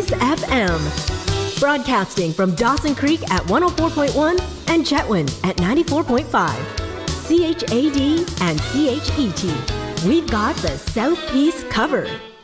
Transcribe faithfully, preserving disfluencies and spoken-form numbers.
News F M. Broadcasting from Dawson Creek at one oh four point one and Chetwynd at ninety-four point five. C H A D and C H E T. We've got the Southeast covered.